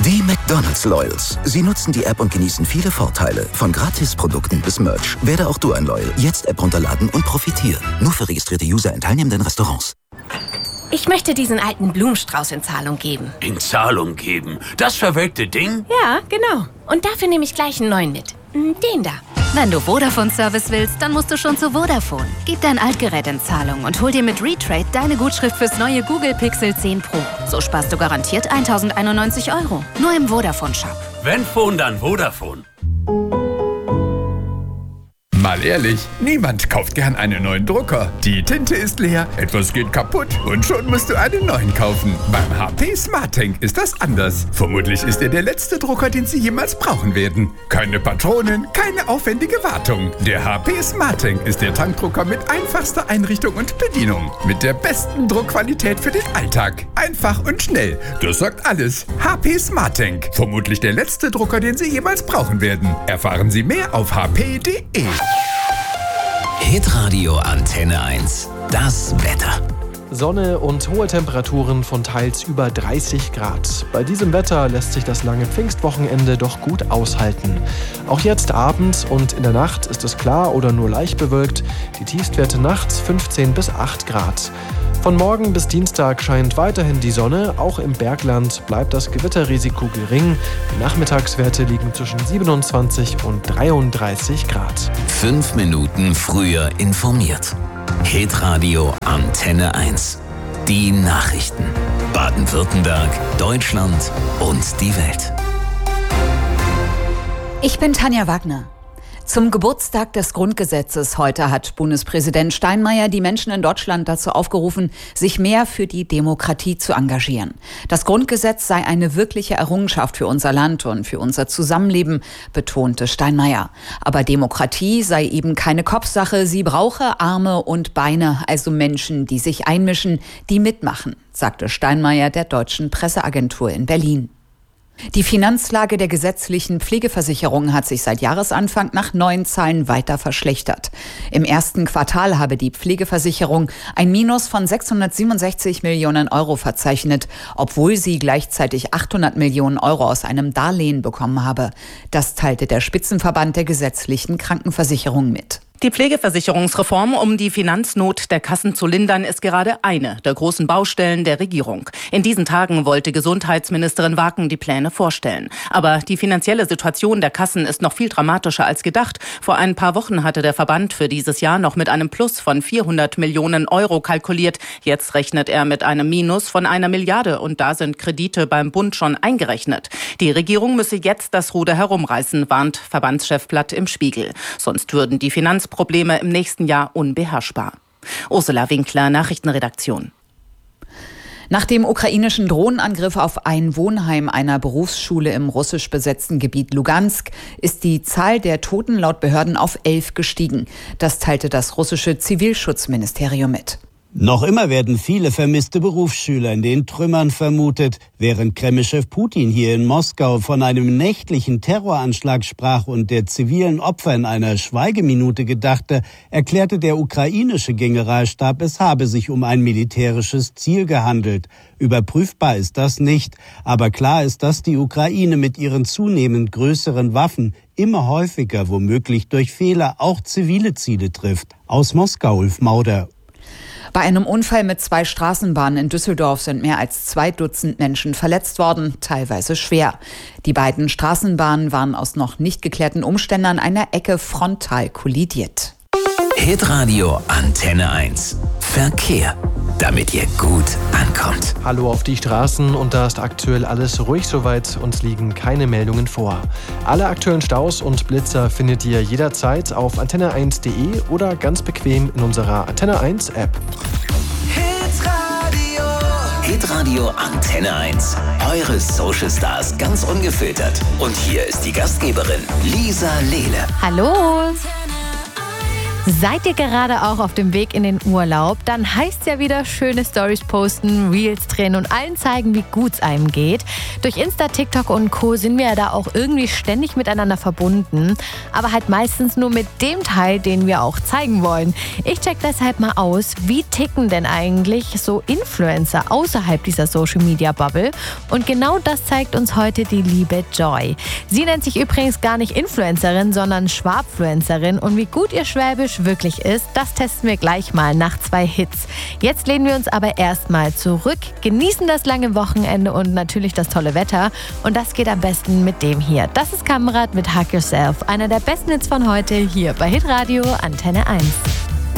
Die McDonald's Loyals. Sie nutzen die App und genießen viele Vorteile. Von Gratisprodukten bis Merch. Werde auch du ein Loyal. Jetzt App runterladen und profitieren. Nur für registrierte User in teilnehmenden Restaurants. Ich möchte diesen alten Blumenstrauß in Zahlung geben. In Zahlung geben? Das verwelkte Ding? Ja, genau. Und dafür nehme ich gleich einen neuen mit. Den da. Wenn du Vodafone-Service willst, dann musst du schon zu Vodafone. Gib dein Altgerät in Zahlung und hol dir mit Retrade deine Gutschrift fürs neue Google Pixel 10 Pro. So sparst du garantiert 1.091 €. Nur im Vodafone-Shop. Wenn Phone, dann Vodafone. Mal ehrlich, niemand kauft gern einen neuen Drucker. Die Tinte ist leer, etwas geht kaputt und schon musst du einen neuen kaufen. Beim HP SmartTank ist das anders. Vermutlich ist er der letzte Drucker, den Sie jemals brauchen werden. Keine Patronen, keine aufwendige Wartung. Der HP SmartTank ist der Tankdrucker mit einfachster Einrichtung und Bedienung. Mit der besten Druckqualität für den Alltag. Einfach und schnell. Das sagt alles. HP SmartTank. Vermutlich der letzte Drucker, den Sie jemals brauchen werden. Erfahren Sie mehr auf hp.de. Hitradio Antenne 1. Das Wetter. Sonne und hohe Temperaturen von teils über 30 Grad. Bei diesem Wetter lässt sich das lange Pfingstwochenende doch gut aushalten. Auch jetzt abends und in der Nacht ist es klar oder nur leicht bewölkt. Die Tiefstwerte nachts 15 bis 8 Grad. Von morgen bis Dienstag scheint weiterhin die Sonne. Auch im Bergland bleibt das Gewitterrisiko gering. Die Nachmittagswerte liegen zwischen 27 und 33 Grad. 5 Minuten früher informiert. Hitradio Antenne 1. Die Nachrichten. Baden-Württemberg, Deutschland und die Welt. Ich bin Tanja Wagner. Zum Geburtstag des Grundgesetzes heute hat Bundespräsident Steinmeier die Menschen in Deutschland dazu aufgerufen, sich mehr für die Demokratie zu engagieren. Das Grundgesetz sei eine wirkliche Errungenschaft für unser Land und für unser Zusammenleben, betonte Steinmeier. Aber Demokratie sei eben keine Kopfsache, sie brauche Arme und Beine, also Menschen, die sich einmischen, die mitmachen, sagte Steinmeier der Deutschen Presseagentur in Berlin. Die Finanzlage der gesetzlichen Pflegeversicherung hat sich seit Jahresanfang nach neuen Zahlen weiter verschlechtert. Im ersten Quartal habe die Pflegeversicherung ein Minus von 667 Millionen € verzeichnet, obwohl sie gleichzeitig 800 Millionen € aus einem Darlehen bekommen habe. Das teilte der Spitzenverband der gesetzlichen Krankenversicherung mit. Die Pflegeversicherungsreform, um die Finanznot der Kassen zu lindern, ist gerade eine der großen Baustellen der Regierung. In diesen Tagen wollte Gesundheitsministerin Waken die Pläne vorstellen. Aber die finanzielle Situation der Kassen ist noch viel dramatischer als gedacht. Vor ein paar Wochen hatte der Verband für dieses Jahr noch mit einem Plus von 400 Millionen € kalkuliert. Jetzt rechnet er mit einem Minus von 1 Milliarde und da sind Kredite beim Bund schon eingerechnet. Die Regierung müsse jetzt das Ruder herumreißen, warnt Verbandschef Platt im Spiegel. Sonst würden die Finanzprobleme im nächsten Jahr unbeherrschbar. Ursula Winkler, Nachrichtenredaktion. Nach dem ukrainischen Drohnenangriff auf ein Wohnheim einer Berufsschule im russisch besetzten Gebiet Lugansk ist die Zahl der Toten laut Behörden auf 11 gestiegen. Das teilte das russische Zivilschutzministerium mit. Noch immer werden viele vermisste Berufsschüler in den Trümmern vermutet. Während Kremlchef Putin hier in Moskau von einem nächtlichen Terroranschlag sprach und der zivilen Opfer in einer Schweigeminute gedachte, erklärte der ukrainische Generalstab, es habe sich um ein militärisches Ziel gehandelt. Überprüfbar ist das nicht, aber klar ist, dass die Ukraine mit ihren zunehmend größeren Waffen immer häufiger, womöglich durch Fehler, auch zivile Ziele trifft. Aus Moskau, Ulf Mauder. Bei einem Unfall mit 2 Straßenbahnen in Düsseldorf sind mehr als 2 Dutzend Menschen verletzt worden, teilweise schwer. Die beiden Straßenbahnen waren aus noch nicht geklärten Umständen an einer Ecke frontal kollidiert. Hitradio Antenne 1. Verkehr, damit ihr gut ankommt. Hallo auf die Straßen und da ist aktuell alles ruhig soweit, uns liegen keine Meldungen vor. Alle aktuellen Staus und Blitzer findet ihr jederzeit auf antenne1.de oder ganz bequem in unserer Antenne 1 App. Hitradio Antenne 1. Eure Social Stars ganz ungefiltert. Und hier ist die Gastgeberin Lisa Lehle. Hallo! Seid ihr gerade auch auf dem Weg in den Urlaub? Dann heißt's ja wieder schöne Stories posten, Reels drehen und allen zeigen, wie gut's einem geht. Durch Insta, TikTok und Co. sind wir ja da auch irgendwie ständig miteinander verbunden. Aber halt meistens nur mit dem Teil, den wir auch zeigen wollen. Ich check deshalb mal aus, wie ticken denn eigentlich so Influencer außerhalb dieser Social-Media-Bubble? Und genau das zeigt uns heute die liebe Joy. Sie nennt sich übrigens gar nicht Influencerin, sondern Schwabfluencerin. Und wie gut ihr Schwäbisch wirklich ist, das testen wir gleich mal nach 2 Hits. Jetzt lehnen wir uns aber erstmal zurück, genießen das lange Wochenende und natürlich das tolle Wetter. Und das geht am besten mit dem hier. Das ist Kamerad mit Hug Yourself, einer der besten Hits von heute hier bei Hitradio Antenne 1.